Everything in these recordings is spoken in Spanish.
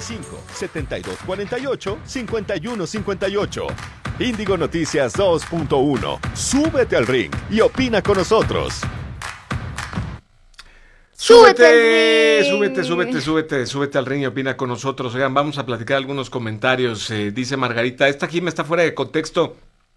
55-7248-5158. Índigo Noticias 2.1. Súbete al ring y opina con nosotros. Súbete al ring y opina con nosotros. Oigan, vamos a platicar algunos comentarios. Dice Margarita, esta Jime está fuera de contexto.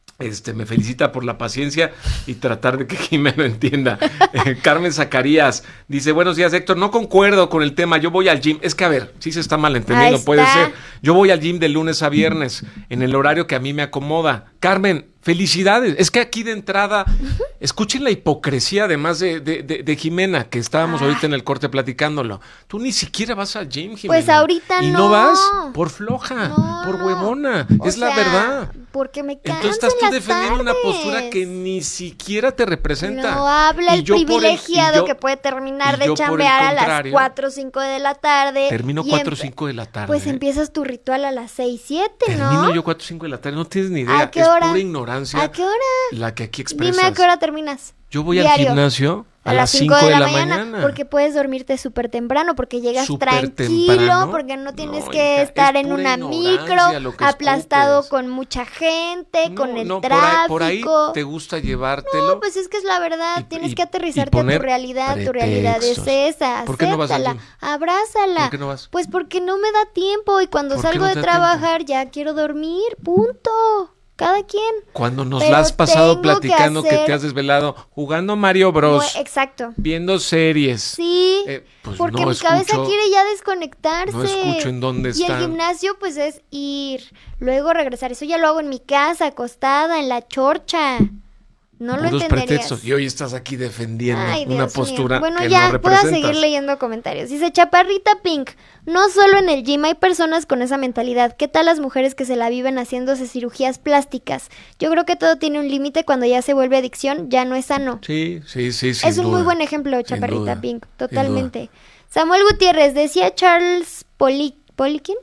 Me felicita por la paciencia y tratar de que Jime lo entienda. Carmen Zacarías dice, buenos días, Héctor, no concuerdo con el tema, yo voy al gym. Es que, a ver, sí se está malentendiendo, puede ser. Yo voy al gym de lunes a viernes, en el horario que a mí me acomoda. Carmen, felicidades. Es que aquí de entrada, escuchen la hipocresía, además de Jimena, que estábamos ahorita en el corte platicándolo. Tú ni siquiera vas al gym, Jimena. Pues ahorita no. Y no vas por floja, por huevona. Es la verdad. Porque me canso. Entonces estás tú defendiendo tardes. una postura que ni siquiera te representa. No habla el privilegiado que puede terminar de chambear a las 4 o 5 de la tarde. Termino 4 o 5 de la tarde. Pues empiezas tu ritual a las 6, 7, ¿no? Termino yo 4 o 5 de la tarde, no tienes ni idea. ¿A qué hora? Es pura ignorancia. ¿A qué hora? La que aquí expresas. Dime a qué hora terminas. Yo voy al gimnasio a las 5 de la mañana. Porque puedes dormirte súper temprano, porque llegas tranquilo, temprano, porque no tienes que estar en una micro, aplastado con mucha gente, con el tráfico. Por ahí te gusta llevártelo. No, pues es que es la verdad, tienes que aterrizarte a tu realidad. Tu realidad es esa, ¿Por qué no vas al gym? Abrázala. ¿Por qué no vas? Pues porque no me da tiempo y cuando salgo de trabajar ya quiero dormir, punto. Cada quien. Cuando nos la has pasado platicando que te has desvelado jugando Mario Bros. No, exacto. Viendo series. Sí, pues porque no mi cabeza quiere ya desconectarse. No escucho en dónde está. Y el gimnasio pues es ir, luego regresar. Eso ya lo hago en mi casa, acostada, en la chorcha. No lo entenderías. Pretextos. Y hoy estás aquí defendiendo una postura que no representas. Bueno, ya, puedo seguir leyendo comentarios. Dice Chaparrita Pink, no solo en el gym hay personas con esa mentalidad. ¿Qué tal las mujeres que se la viven haciéndose cirugías plásticas? Yo creo que todo tiene un límite. Cuando ya se vuelve adicción, ya no es sano. Sí, es un muy buen ejemplo, Chaparrita Pink, totalmente. Samuel Gutiérrez, decía Charles Poliquin.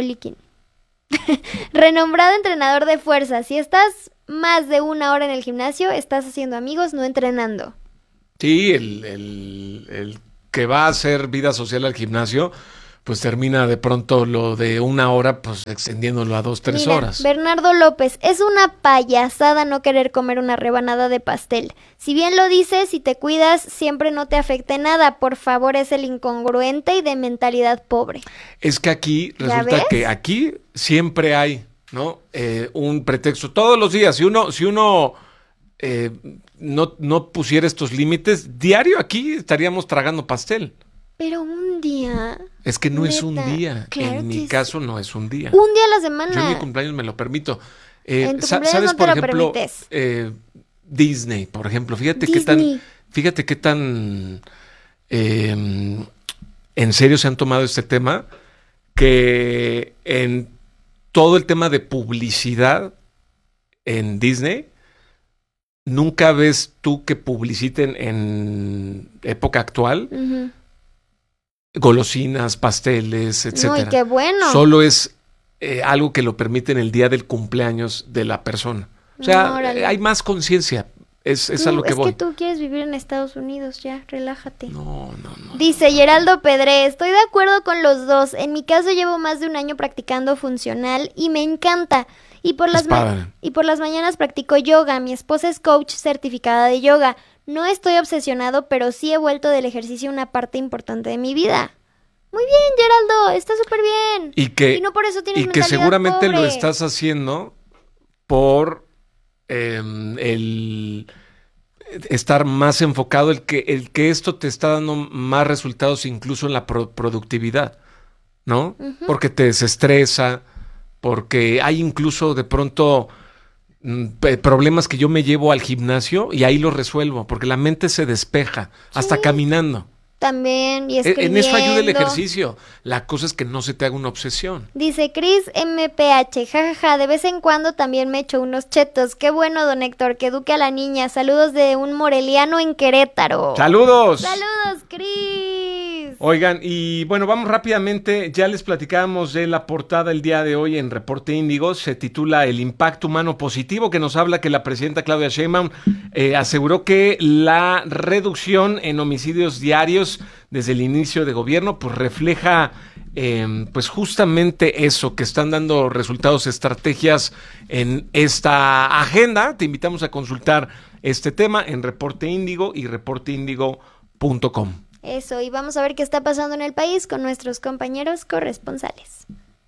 Renombrado entrenador de fuerza, si estás más de 1 hora en el gimnasio, estás haciendo amigos, no entrenando. Sí, el que va a hacer vida social al gimnasio, pues termina de pronto lo de 1 hora, pues extendiéndolo a 2, 3 horas. Bernardo López, es una payasada no querer comer una rebanada de pastel. Si bien lo dices y te cuidas, siempre no te afecte nada. Por favor, es el incongruente y de mentalidad pobre. Es que aquí, resulta que aquí siempre hay, ¿no? Un pretexto. Todos los días, si uno no pusiera estos límites, diario aquí estaríamos tragando pastel. Pero un día. Es que no es un día. Claro, en mi caso no es un día. Un día a la semana. Yo en mi cumpleaños me lo permito. En tu cumpleaños ¿sabes, no por te ejemplo, lo permites? Disney, por ejemplo. Fíjate qué tan en serio se han tomado este tema, que en todo el tema de publicidad en Disney, nunca ves tú que publiciten en época actual golosinas, pasteles, etcétera. ¡Ay, qué bueno! Solo es algo que lo permiten el día del cumpleaños de la persona. O sea, hay más conciencia. Es a lo que voy. Es que tú quieres vivir en Estados Unidos, ya, relájate. No. Dice Geraldo Pedré, estoy de acuerdo con los dos. En mi caso llevo más de 1 año practicando funcional y me encanta. Y por las mañanas practico yoga. Mi esposa es coach certificada de yoga. No estoy obsesionado, pero sí he vuelto del ejercicio una parte importante de mi vida. Muy bien, Geraldo, está súper bien. Y no por eso tienes mentalidad seguramente pobre. Lo estás haciendo por el estar más enfocado, el que esto te está dando más resultados incluso en la productividad, ¿no? Porque te desestresa, porque hay incluso de pronto problemas que yo me llevo al gimnasio y ahí los resuelvo, porque la mente se despeja, hasta caminando. También, y escribiendo. En eso ayuda el ejercicio. La cosa es que no se te haga una obsesión. Dice Chris MPH, jajaja, de vez en cuando también me echo unos chetos. Qué bueno, don Héctor, que eduque a la niña. Saludos de un moreliano en Querétaro. ¡Saludos! ¡Saludos, Chris! Oigan, y bueno, vamos rápidamente. Ya les platicábamos de la portada el día de hoy en Reporte Índigo. Se titula El impacto humano positivo, que nos habla que la presidenta Claudia Sheinbaum aseguró que la reducción en homicidios diarios desde el inicio de gobierno pues refleja pues justamente eso, que están dando resultados, estrategias en esta agenda. Te invitamos a consultar este tema en Reporte Índigo y reporteindigo.com. Eso, y vamos a ver qué está pasando en el país con nuestros compañeros corresponsales.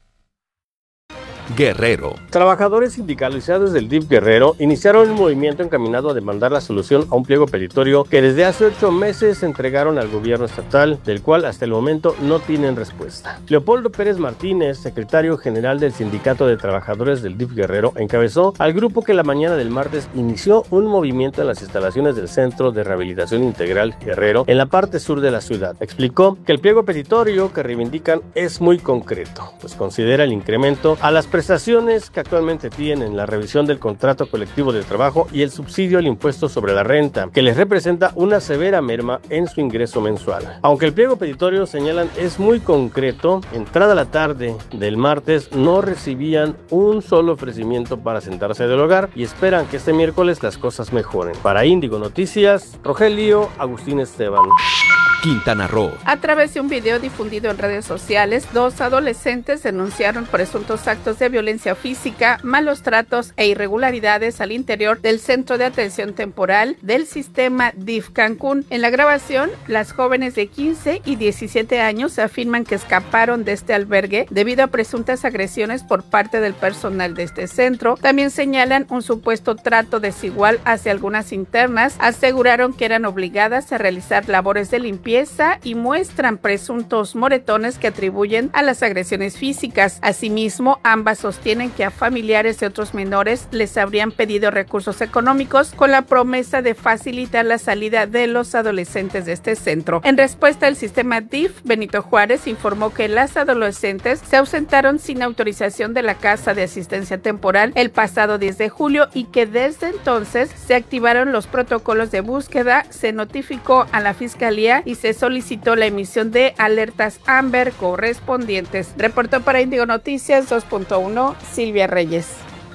Guerrero. Trabajadores sindicalizados del DIF Guerrero iniciaron un movimiento encaminado a demandar la solución a un pliego petitorio que desde hace 8 meses entregaron al gobierno estatal, del cual hasta el momento no tienen respuesta. Leopoldo Pérez Martínez, secretario general del Sindicato de Trabajadores del DIF Guerrero, encabezó al grupo que la mañana del martes inició un movimiento en las instalaciones del Centro de Rehabilitación Integral Guerrero en la parte sur de la ciudad. Explicó que el pliego petitorio que reivindican es muy concreto, pues considera el incremento a las prestaciones que actualmente tienen, la revisión del contrato colectivo de trabajo y el subsidio al impuesto sobre la renta, que les representa una severa merma en su ingreso mensual. Aunque el pliego petitorio, señalan, es muy concreto, entrada la tarde del martes no recibían un solo ofrecimiento para sentarse del hogar y esperan que este miércoles las cosas mejoren. Para Índigo Noticias, Rogelio Agustín Esteban. Quintana Roo. A través de un video difundido en redes sociales, 2 adolescentes denunciaron presuntos actos de violencia física, malos tratos e irregularidades al interior del Centro de Atención Temporal del sistema DIF Cancún. En la grabación, las jóvenes de 15 y 17 años afirman que escaparon de este albergue debido a presuntas agresiones por parte del personal de este centro. También señalan un supuesto trato desigual hacia algunas internas, aseguraron que eran obligadas a realizar labores de limpieza y muestran presuntos moretones que atribuyen a las agresiones físicas. Asimismo, ambas sostienen que a familiares de otros menores les habrían pedido recursos económicos con la promesa de facilitar la salida de los adolescentes de este centro. En respuesta, el sistema DIF Benito Juárez informó que las adolescentes se ausentaron sin autorización de la Casa de Asistencia Temporal el pasado 10 de julio y que desde entonces se activaron los protocolos de búsqueda, se notificó a la Fiscalía y se solicitó la emisión de alertas Amber correspondientes. Reportó para Índigo Noticias 2.1 Silvia Reyes.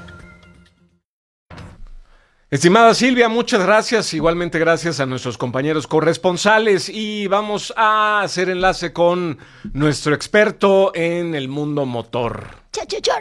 Estimada Silvia, muchas gracias. Igualmente gracias a nuestros compañeros corresponsales y vamos a hacer enlace con nuestro experto en el mundo motor.